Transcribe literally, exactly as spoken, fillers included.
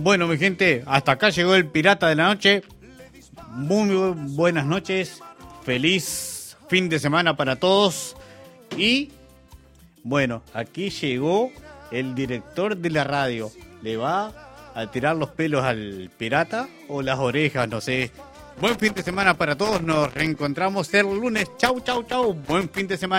Bueno, mi gente, hasta acá llegó el Pirata de la Noche. Muy buenas noches. Feliz fin de semana para todos. Y, bueno, aquí llegó el director de la radio. ¿Le va a tirar los pelos al pirata o las orejas? No sé. Buen fin de semana para todos. Nos reencontramos el lunes. Chau, chau, chau. Buen fin de semana.